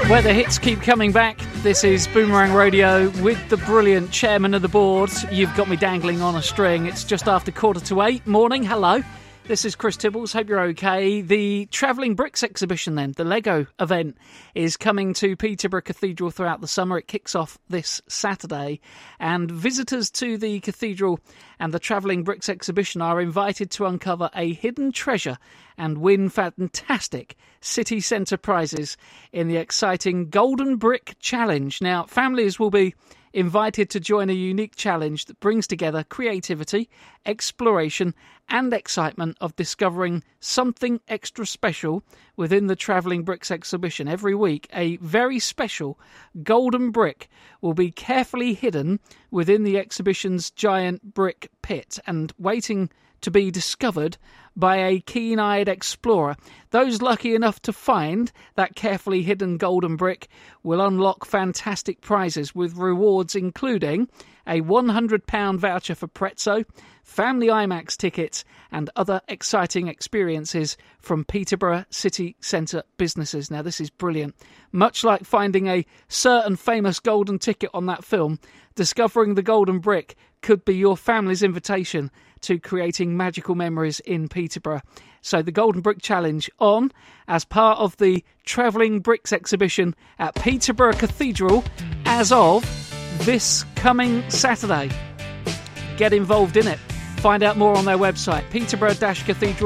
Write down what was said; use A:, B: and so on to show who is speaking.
A: Where the hits keep coming back. This is Boomerang Radio with the brilliant chairman of the board. You've got me dangling on a string. It's just after 7:45. Morning, hello. This is Chris Tibbles. Hope you're okay. The Travelling Bricks exhibition then, the Lego event, is coming to Peterborough Cathedral throughout the summer. It kicks off this Saturday. And visitors to the cathedral and the Travelling Bricks exhibition are invited to uncover a hidden treasure and win fantastic city centre prizes in the exciting Golden Brick Challenge. Now, families will be invited to join a unique challenge that brings together creativity, exploration and excitement of discovering something extra special within the Travelling Bricks exhibition. Every week, a very special golden brick will be carefully hidden within the exhibition's giant brick pit and waiting to be discovered by a keen-eyed explorer. Those lucky enough to find that carefully hidden golden brick will unlock fantastic prizes with rewards including a £100 voucher for Prezzo, family IMAX tickets and other exciting experiences from Peterborough City Centre businesses. Now this is brilliant. Much like finding a certain famous golden ticket on that film, discovering the golden brick could be your family's invitation to creating magical memories in Peterborough. So the Golden Brick Challenge on as part of the Travelling Bricks exhibition at Peterborough Cathedral as of this coming Saturday. Get involved in it. Find out more on their website, peterborough-cathedral